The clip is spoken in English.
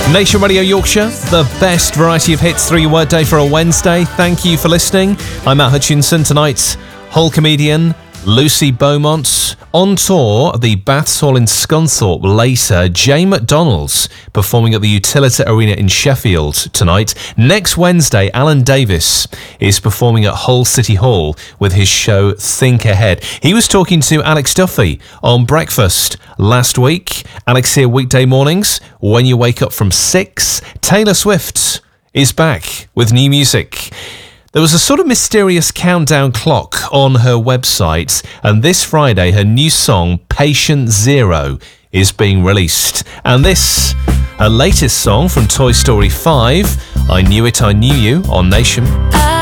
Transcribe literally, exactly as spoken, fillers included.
Nation Radio Yorkshire, the best variety of hits through your workday for a Wednesday. Thank you for listening. I'm Matt Hutchinson. Tonight, Hull comedian Lucy Beaumont. On tour at the Baths Hall in Scunthorpe later, Jay McDonald's performing at the Utilita Arena in Sheffield tonight. Next Wednesday, Alan Davis is performing at Hull City Hall with his show Think Ahead. He was talking to Alex Duffy on Breakfast last week. Alex here weekday mornings when you wake up from six. Taylor Swift is back with new music. There was a sort of mysterious countdown clock on her website, and this Friday her new song, Patient Zero, is being released. And this, her latest song from Toy Story five, I Knew It, I Knew You, on Nation.